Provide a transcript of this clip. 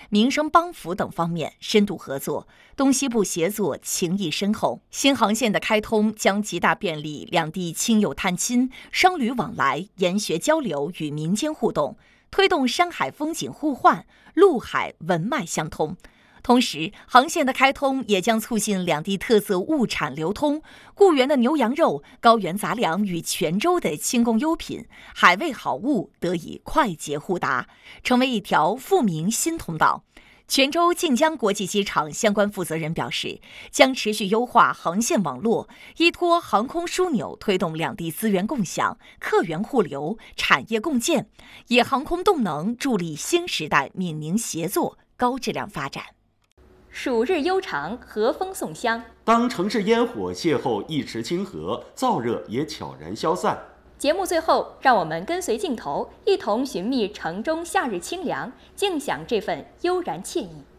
民生帮扶等方面深度合作，东西部协作情谊深厚。新航线的开通将极大便利两地亲友探亲、商旅往来、研学交流与民间互动，推动山海风景互换、陆海文脉相通。同时，航线的开通也将促进两地特色物产流通，固原的牛羊肉、高原杂粮与泉州的轻工优品、海味好物得以快捷互达，成为一条富民新通道。泉州晋江国际机场相关负责人表示，将持续优化航线网络，依托航空枢纽推动两地资源共享、客源互流、产业共建，以航空动能助力新时代闽宁协作高质量发展。 暑日悠长，和风送香。 当城市烟火邂逅一池清河，燥热也悄然消散。 节目最后，让我们跟随镜头，一同寻觅城中夏日清凉，静享这份悠然惬意。